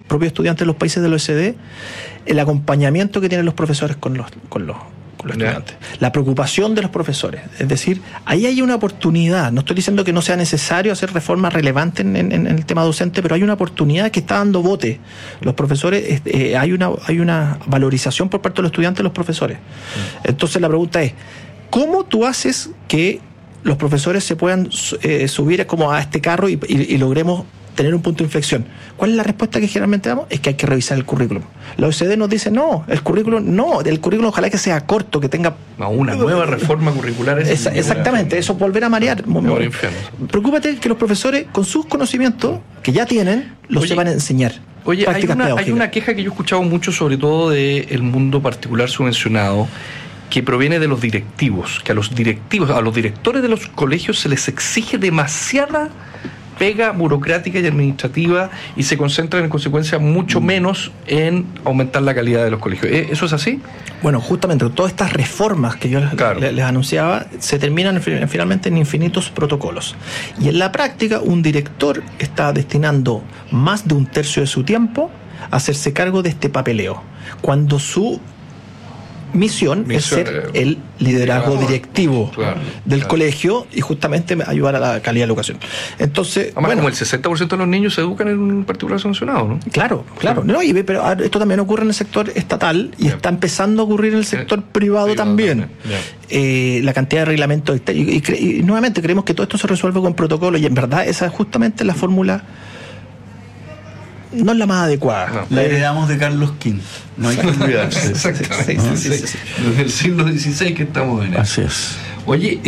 propios estudiantes de los países del OECD, el acompañamiento que tienen los profesores con los estudiantes, la preocupación de los profesores. Es decir, ahí hay una oportunidad. No estoy diciendo que no sea necesario hacer reformas relevantes en el tema docente, pero hay una oportunidad que está dando bote. Los profesores, hay una valorización por parte de los estudiantes de los profesores. Entonces la pregunta es, ¿cómo tú haces que los profesores se puedan subir como a este carro y logremos tener un punto de inflexión? ¿Cuál es la respuesta que generalmente damos? Es que hay que revisar el currículum. La OECD nos dice, el currículum ojalá que sea corto, que tenga... una nueva reforma curricular. Exactamente, eso volver a marear. Preocúpate que los profesores, con sus conocimientos que ya tienen, los sepan enseñar. Oye, hay una queja que yo he escuchado mucho, sobre todo del mundo particular subvencionado, que proviene de los directivos, que a los directores de los colegios se les exige demasiada pega burocrática y administrativa y se concentran en consecuencia mucho menos en aumentar la calidad de los colegios. ¿Eso es así? Bueno, justamente todas estas reformas que yo les anunciaba se terminan finalmente en infinitos protocolos. Y en la práctica un director está destinando más de un tercio de su tiempo a hacerse cargo de este papeleo, cuando su misión es ser el liderazgo directivo del colegio y justamente ayudar a la calidad de la educación. Entonces, además, como el 60% de los niños se educan en un particular sancionado, ¿no? Claro. No, pero esto también ocurre en el sector estatal y está empezando a ocurrir en el sector privado también. La cantidad de reglamentos y nuevamente creemos que todo esto se resuelve con protocolos y en verdad esa es justamente la fórmula. No es la más adecuada. La heredamos de Carlos V. No hay que olvidarse. Exactamente. Sí. Desde el siglo XVI que estamos en eso. Así es. Oye,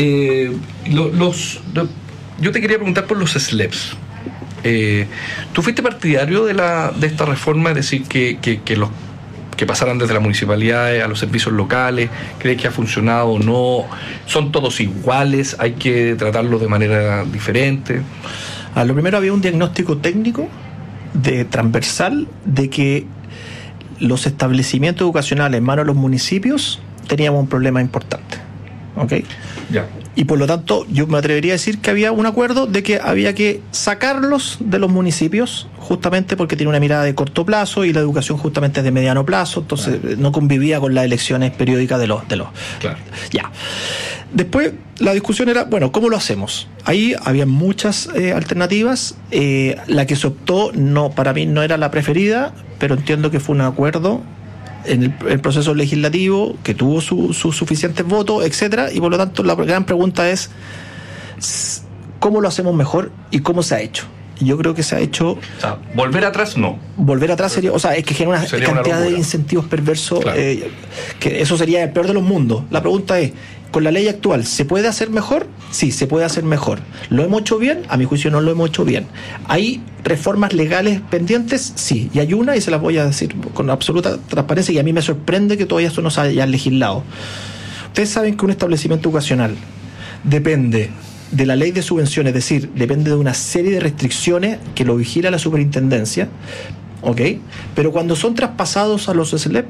yo te quería preguntar por los SLEPs. ¿Tú fuiste partidario de esta reforma? Es decir, que pasaran desde las municipalidades a los servicios locales. ¿Crees que ha funcionado o no? ¿Son todos iguales? ¿Hay que tratarlos de manera diferente? Lo primero, había un diagnóstico técnico transversal de que los establecimientos educacionales en manos de los municipios teníamos un problema importante. ¿Ok? Ya. Y por lo tanto, yo me atrevería a decir que había un acuerdo de que había que sacarlos de los municipios, justamente porque tiene una mirada de corto plazo y la educación justamente es de mediano plazo, entonces no convivía con las elecciones periódicas de los. Claro. Ya. Después la discusión era, ¿cómo lo hacemos? Ahí había muchas alternativas. La que se optó para mí no era la preferida, pero entiendo que fue un acuerdo en el proceso legislativo que tuvo sus suficientes votos, etcétera, y por lo tanto la gran pregunta es ¿cómo lo hacemos mejor y cómo se ha hecho? Y yo creo que se ha hecho... O sea, volver atrás no. Volver atrás sería... es que genera una cantidad de incentivos perversos, que eso sería el peor de los mundos. La pregunta es, ¿con la ley actual se puede hacer mejor? Sí, se puede hacer mejor. ¿Lo hemos hecho bien? A mi juicio no lo hemos hecho bien. ¿Hay reformas legales pendientes? Sí. Y hay una, y se las voy a decir con absoluta transparencia, y a mí me sorprende que todavía esto no se haya legislado. Ustedes saben que un establecimiento educacional depende de la ley de subvenciones, es decir, depende de una serie de restricciones que lo vigila la superintendencia, ¿ok? Pero cuando son traspasados a los SLEP,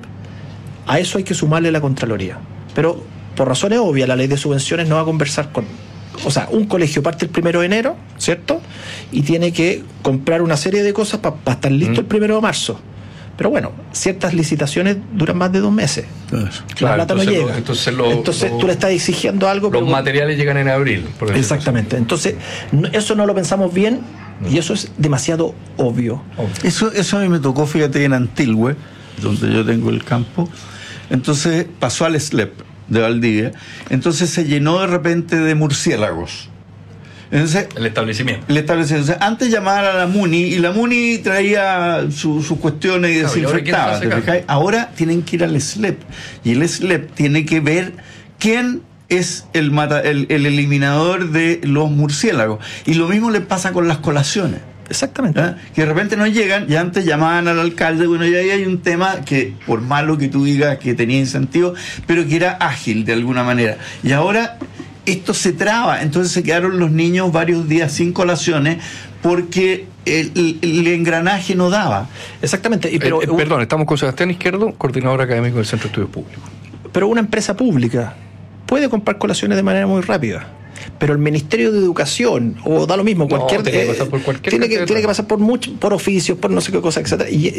a eso hay que sumarle la Contraloría. Pero por razones obvias, la ley de subvenciones no va a conversar con... un colegio parte el 1 de enero, ¿cierto? Y tiene que comprar una serie de cosas para estar listo el 1 de marzo. Pero ciertas licitaciones duran más de 2 meses. La plata no llega. Entonces tú le estás exigiendo algo. Los materiales llegan en abril. Exactamente. Entonces, eso no lo pensamos bien y eso es demasiado obvio. Eso a mí me tocó, fíjate, en Antilhue, donde yo tengo el campo. Entonces pasó al SLEP de Valdivia. Entonces se llenó de repente de murciélagos. Entonces, el establecimiento. Entonces, antes llamaban a la MUNI y la MUNI traía sus cuestiones y desinfectaba. Ahora tienen que ir al SLEP y el SLEP tiene que ver quién es el eliminador de los murciélagos. Y lo mismo le pasa con las colaciones. Exactamente. Que de repente no llegan y antes llamaban al alcalde. Y ahí hay un tema que, por malo que tú digas que tenía incentivo, pero que era ágil de alguna manera. Y ahora esto se traba, entonces se quedaron los niños varios días sin colaciones porque el engranaje no daba. Exactamente. Perdón, estamos con Sebastián Izquierdo, coordinador académico del Centro de Estudios Públicos. Pero una empresa pública puede comprar colaciones de manera muy rápida. Pero el Ministerio de Educación, o da lo mismo, tiene que pasar por oficios, por no sé qué cosa, etcétera.